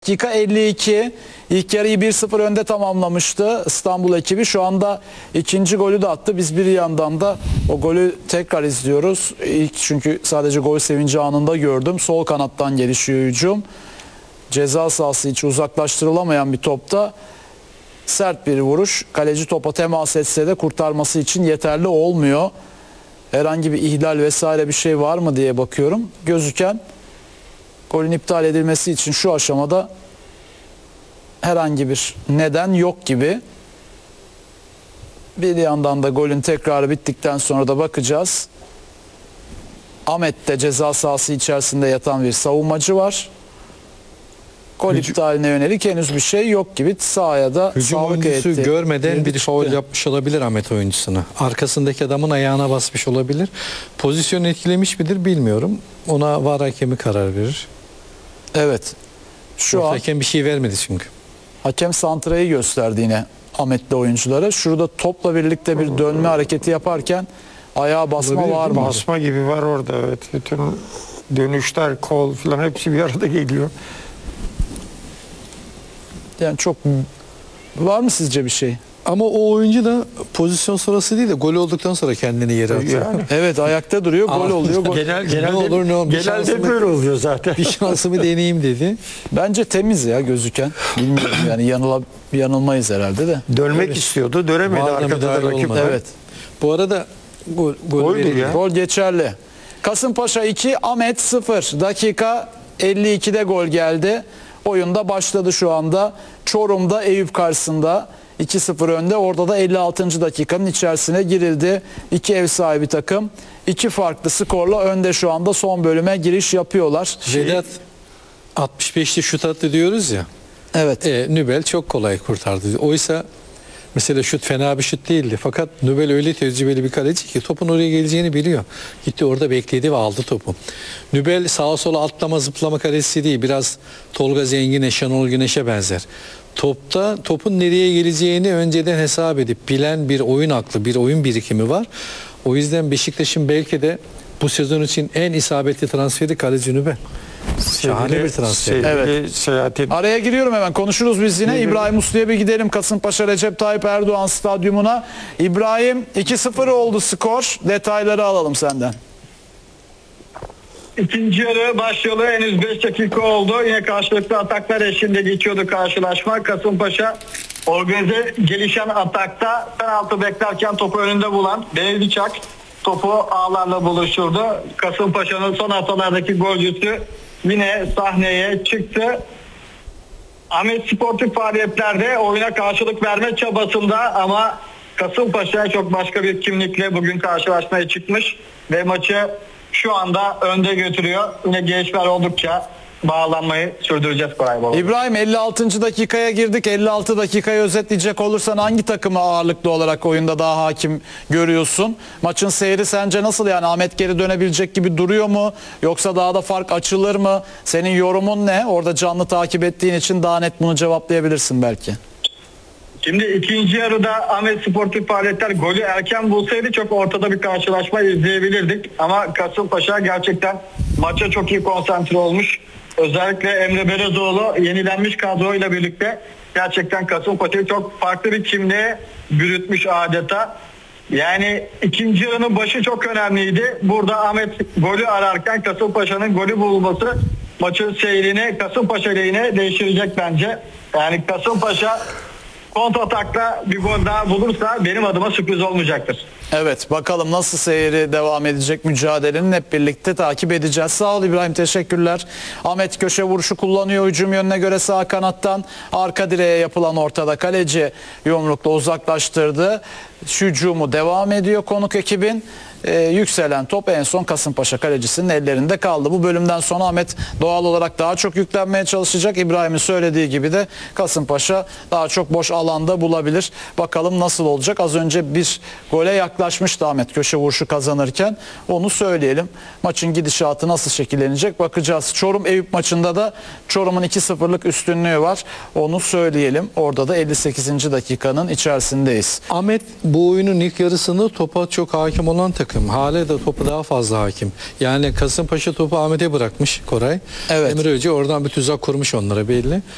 Dakika 52. İlk yarıyı 1-0 önde tamamlamıştı İstanbul ekibi. Şu anda ikinci golü de attı. Biz bir yandan da o golü tekrar izliyoruz. İlk çünkü sadece gol sevinci anında gördüm. Sol kanattan gelişiyor hücum. Ceza sahası hiç uzaklaştırılamayan bir topta sert bir vuruş. Kaleci topa temas etse de kurtarması için yeterli olmuyor. Herhangi bir ihlal vesaire bir şey var mı diye bakıyorum. Gözüken golün iptal edilmesi için şu aşamada herhangi bir neden yok gibi. Bir yandan da golün tekrarı bittikten sonra da bakacağız. Ahmet'te ceza sahası içerisinde yatan bir savunmacı var. Gol iptaline yönelik henüz bir şey yok gibi. Sahaya da hücum sağlık oyuncusu heyeti görmeden bir faul çıktı. yapmış olabilir Ahmet oyuncusuna. Arkasındaki adamın ayağına basmış olabilir. Pozisyonu etkilemiş midir bilmiyorum. Ona VAR hakemi karar verir. Evet. Şu an Hakem bir şey vermedi çünkü. hakem santrayı gösterdi yine Ahmetli oyunculara. Şurada topla birlikte bir dönme hareketi yaparken ayağa basma var mı? Basma gibi var orada, evet. Bütün dönüşler, kol falan hepsi bir arada geliyor. Yani çok var mı sizce bir şey? Ama o oyuncu da pozisyon sonrası değil de gol olduktan sonra kendini yere atıyor. Yani Evet, ayakta duruyor, gol oluyor. Gol. Ne olur ne olmaz. genelde böyle oluyor zaten. Bir şansımı deneyeyim dedi. Bence temiz ya gözüken. Bilmiyorum yani yanılmayız herhalde de. Dönmek istiyordu, dönemedi Varda arkada müdahale da rakip. olmadı. Evet. Bu arada gol Goldür verildi. ya. Gol geçerli. Kasımpaşa 2, Ahmet 0. Dakika 52'de gol geldi. Oyunda başladı şu anda. Çorum'da Eyüp karşısında 2-0 önde. Orada da 56. dakikanın içerisine girildi. İki ev sahibi takım. İki farklı skorla önde şu anda, son bölüme giriş yapıyorlar. Vedat 65'te şut attı diyoruz ya. Evet. Nübel çok kolay kurtardı. Oysa mesela şut fena bir şut değildi. Fakat Nübel öyle tecrübeli bir kaleci ki topun oraya geleceğini biliyor. Gitti orada bekledi ve aldı topu. Nübel sağa sola atlama zıplama kalecisi değil. Biraz Tolga Zengin'e, Şenol Güneş'e benzer. Topun nereye geleceğini önceden hesap edip bilen bir oyun aklı, bir oyun birikimi var. O yüzden Beşiktaş'ın belki de bu sezon için en isabetli transferi kaleci Nübel. Şahane bir transfer. Evet. Seyahat Araya giriyorum, hemen konuşuruz biz yine. İbrahim Uslu'ya bir gidelim, Kasımpaşa Recep Tayyip Erdoğan Stadyumuna. İbrahim, 2-0 oldu skor. Detayları alalım senden. İkinci yarı başlayalı henüz 5 dakika oldu. Yine karşılıklı ataklar eşliğinde geçiyordu karşılaşma. Kasımpaşa organize gelişen atakta penaltı beklerken topu önünde bulan Benediçak topu ağlarla buluşturdu. Kasımpaşa'nın son haftalardaki golcüsü yine sahneye çıktı. Ahmet sportif faaliyetlerde oyuna karşılık verme çabasında ama Kasımpaşa çok başka bir kimlikle bugün karşılaşmaya çıkmış ve maçı şu anda önde götürüyor. Yine gelişmeler oldukça bağlanmayı sürdüreceğiz Koray Baba. İbrahim, 56. dakikaya girdik. 56 dakikayı özetleyecek olursan hangi takımı ağırlıklı olarak oyunda daha hakim görüyorsun? Maçın seyri sence nasıl, yani Ahmet geri dönebilecek gibi duruyor mu? Yoksa daha da fark açılır mı? Senin yorumun ne? Orada canlı takip ettiğin için daha net bunu cevaplayabilirsin belki. Şimdi ikinci yarıda Ahmet sportif faaliyetler golü erken bulsaydı çok ortada bir karşılaşma izleyebilirdik. Ama Kasımpaşa gerçekten maça çok iyi konsantre olmuş. Özellikle Emre Belezoğlu yenilenmiş kadroyla birlikte gerçekten Kasımpaşa'yı çok farklı bir kimliğe bürütmüş adeta. Yani ikinci yarının başı çok önemliydi. Burada Ahmet golü ararken Kasımpaşa'nın golü bulması maçın seyrini Kasımpaşa lehine değiştirecek bence. Yani Kasımpaşa kontratakla bir gol daha bulursa benim adıma sürpriz olmayacaktır. Evet, bakalım nasıl seyri devam edecek mücadelenin, hep birlikte takip edeceğiz. Sağ ol İbrahim, teşekkürler. Ahmet köşe vuruşu kullanıyor hücum yönüne göre sağ kanattan. Arka direğe yapılan ortada kaleci yumrukla uzaklaştırdı. Hücumu devam ediyor konuk ekibin. Yükselen top en son Kasımpaşa kalecisinin ellerinde kaldı. Bu bölümden sonra Ahmet doğal olarak daha çok yüklenmeye çalışacak. İbrahim'in söylediği gibi de Kasımpaşa daha çok boş alanda bulabilir. Bakalım nasıl olacak. Az önce bir gole yaklaşmıştı Ahmet köşe vuruşu kazanırken. Onu söyleyelim. Maçın gidişatı nasıl şekillenecek bakacağız. Çorum Eyüp maçında da Çorum'un 2-0'lık üstünlüğü var. Onu söyleyelim. Orada da 58. dakikanın içerisindeyiz. Ahmet bu oyunun ilk yarısında topa çok hakim olan takım. Hale de topu daha fazla hakim. Yani Kasımpaşa topu Ahmet'e bırakmış Koray. Evet. Emre Hoca oradan bir tuzak kurmuş onlara belli.